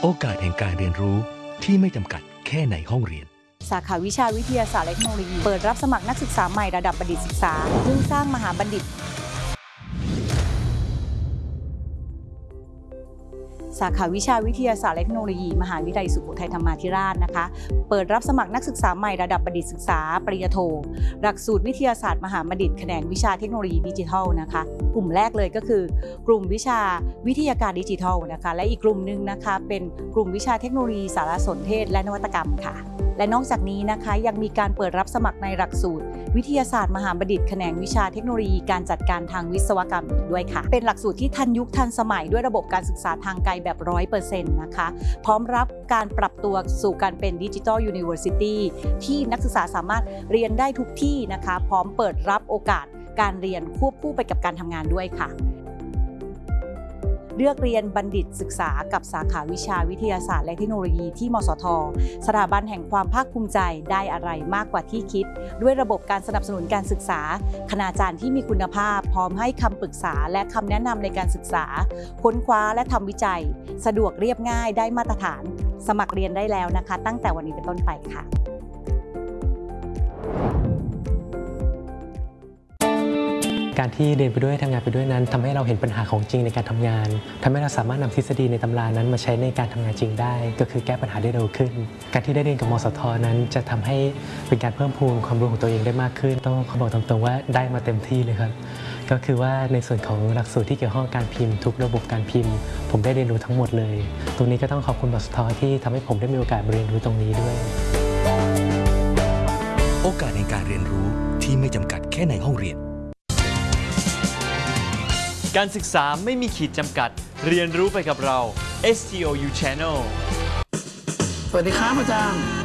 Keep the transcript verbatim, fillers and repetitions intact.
โอกาสแห่งการเรียนรู้ที่ไม่จำกัดแค่ในห้องเรียนสาขาวิชาวิทยาศาสตร์และเทคโนโลยีเปิดรับสมัครนักศึกษาใหม่ระดับบัณฑิตศึกษามุ่งสร้างมหาบัณฑิตสาขาวิชาวิทยาศาสตร์และเทคโนโลยีมหาวิทยาลัยสุโขทัยธรรมาธิราชนะคะเปิดรับสมัครนักศึกษาใหม่ระดับบัณฑิตศึกษาปริญญาโทหลักสูตรวิทยาศาสตร์มหาบัณฑิตแขนงวิชาเทคโนโลยีดิจิทัลนะคะกลุ่มแรกเลยก็คือกลุ่มวิชาวิทยาการดิจิทัลนะคะและอีกกลุ่มหนึ่งนะคะเป็นกลุ่มวิชาเทคโนโลยีสารสนเทศและนวัตกรรมค่ะและนอกจากนี้นะคะยังมีการเปิดรับสมัครในหลักสูตรวิทยาศาสตร์มหาบัณฑิตแขนงวิชาเทคโนโลยีการจัดการทางวิศวกรรมอีกด้วยค่ะเป็นหลักสูตรที่ทันยุคทันสมัยด้วยระบบการศึกษาทางไกลแบบ ร้อยเปอร์เซ็นต์ นะคะพร้อมรับการปรับตัวสู่การเป็นดิจิทัลยูนิเวอร์ซิตี้ที่นักศึกษาสามารถเรียนได้ทุกที่นะคะพร้อมเปิดรับโอกาสการเรียนควบคู่ไปกับการทำงานด้วยค่ะเลือกเรียนบัณฑิตศึกษากับสาขาวิชาวิทยาศาสตร์และเทคโนโลยีที่มสท.สถาบันแห่งความภาคภูมิใจได้อะไรมากกว่าที่คิดด้วยระบบการสนับสนุนการศึกษาคณาจารย์ที่มีคุณภาพพร้อมให้คำปรึกษาและคำแนะนำในการศึกษาค้นคว้าและทำวิจัยสะดวกเรียบง่ายได้มาตรฐานสมัครเรียนได้แล้วนะคะตั้งแต่วันนี้เป็นต้นไปค่ะการที่เรียนไปด้วยทำงานไปด้วยนั้นทำให้เราเห็นปัญหาของจริงในการทำงานทำให้เราสามารถนำทฤษฎีในตำรานั้นมาใช้ในการทำงานจริงได้ก็คือแก้ปัญหาได้เร็วขึ้นการที่ได้เรียนกับมสทนั้นจะทำให้เป็นการเพิ่มพูนความรู้ของตัวเองได้มากขึ้นต้องขอบอกตรงๆว่าได้มาเต็มที่เลยครับก็คือว่าในส่วนของหลักสูตรที่เกี่ยวข้องกับการพิมพ์ทุกระบบการพิมพ์ผมได้เรียนรู้ทั้งหมดเลยตรงนี้ก็ต้องขอบคุณมสทที่ทำให้ผมได้มีโอกาสเรียนรู้ตรงนี้ด้วยโอกาสในการเรียนรู้ที่ไม่จำกัดแค่ในห้องเรียนการศึกษาไม่มีขีดจำกัดเรียนรู้ไปกับเรา เอส ที โอ ยู Channel สวัสดีครับอาจารย์